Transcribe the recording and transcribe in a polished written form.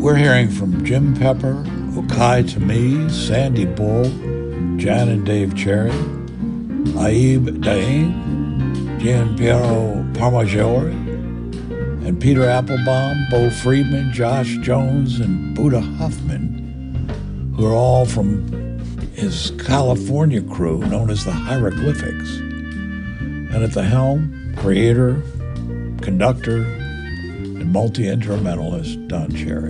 We're hearing from Jim Pepper, Okai Tamiz, Sandy Bull, Jan and Dave Cherry, Aib Dain, Gianpiero Parmaggiore, and Peter Applebaum, Bo Friedman, Josh Jones, and Buddha Huffman, who are all from his California crew known as the Hieroglyphics. And at the helm, creator, conductor, and multi-instrumentalist Don Cherry.